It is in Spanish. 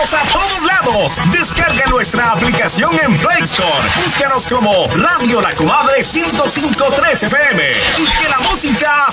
a todos lados. Descarga nuestra aplicación en Play Store. Búscanos como Radio La Comadre 105.3 FM y que la música